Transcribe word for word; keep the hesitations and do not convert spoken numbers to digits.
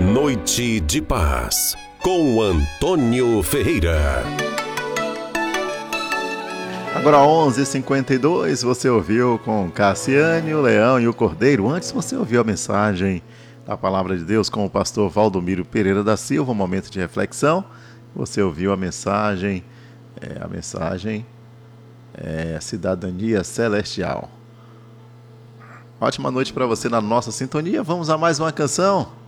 Noite de Paz, com Antônio Ferreira. Agora onze e cinquenta e dois, você ouviu com Cassiane, o Leão e o Cordeiro. Antes você ouviu a mensagem da Palavra de Deus com o pastor Valdomiro Pereira da Silva, um momento de reflexão. Você ouviu a mensagem, é, a mensagem é, Cidadania Celestial. Ótima noite para você na nossa sintonia. Vamos a mais uma canção.